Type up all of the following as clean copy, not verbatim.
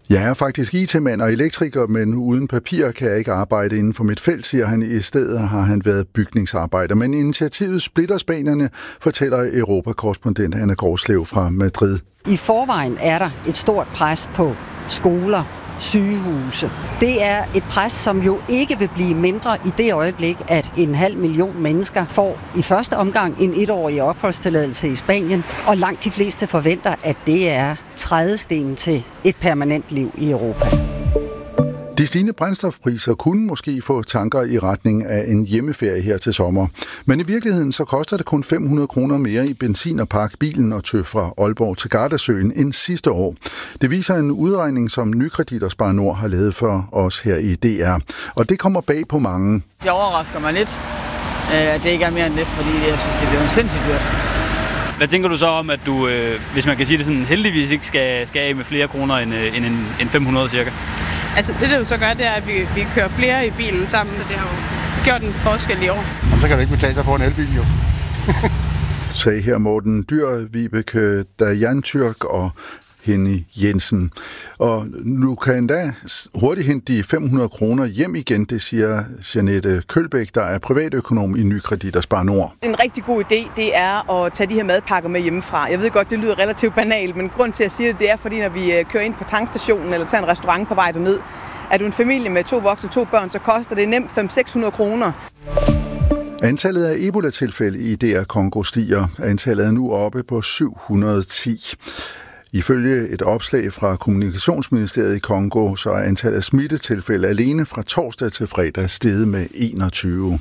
Jeg er faktisk IT-mand og elektriker, men uden papir kan jeg ikke arbejde inden for mit felt, siger han. I stedet har han været bygningsarbejder. Men initiativet splitter spanierne, fortæller Europakorrespondent Anna Gårdslev fra Madrid. I forvejen er der et stort pres på skoler, sygehuse. Det er et pres, som jo ikke vil blive mindre i det øjeblik, at 500.000 mennesker får i første omgang en 1-årig opholdstilladelse i Spanien, og langt de fleste forventer, at det er trædestenen til et permanent liv i Europa. De stigende brændstofpriser kunne måske få tanker i retning af en hjemmeferie her til sommer. Men i virkeligheden så koster det kun 500 kroner mere i benzin og park bilen og tøv fra Aalborg til Gardasøen end sidste år. Det viser en udregning, som Nykredit og Spar Nord har lavet for os her i DR. Og det kommer bag på mange. Det overrasker mig lidt, at det ikke er mere end lidt, fordi jeg synes, det bliver sindssygt dyrt. Hvad tænker du så om, at du, hvis man kan sige det sådan, heldigvis ikke skal af med flere kroner end 500 cirka? Altså det jo så gør, det er, at vi kører flere i bilen sammen, og det har jo gjort en forskel i år. Jamen, så kan det ikke betale sig for en elbil, jo. Sagde her Morten Dyr, Vibeke Dajantürk og Henny Jensen. Og nu kan endda hurtigt hente de 500 kroner hjem igen, det siger Jeanette Kølbæk, der er privatøkonom i Nykredit og Spar Nord. En rigtig god idé, det er at tage de her madpakker med hjemmefra. Jeg ved godt, det lyder relativt banalt, men grund til at sige det er, fordi når vi kører ind på tankstationen eller tager en restaurant på vej derned, er du en familie med 2 voksne og 2 børn, så koster det nemt 500-600 kroner. Antallet af Ebola-tilfælde i DR Congo stiger. Antallet er nu oppe på 710. Ifølge et opslag fra Kommunikationsministeriet i Kongo, så er antallet af smittetilfælde alene fra torsdag til fredag steget med 21.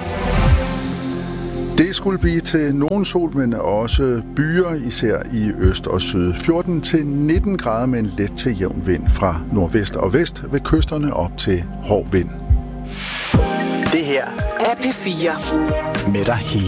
Det skulle blive til nogen sol, men også byer, især i øst og syd. 14-19 grader med en let til jævn vind fra nordvest og vest, ved kysterne op til hård vind. Det her er P4 med dig hele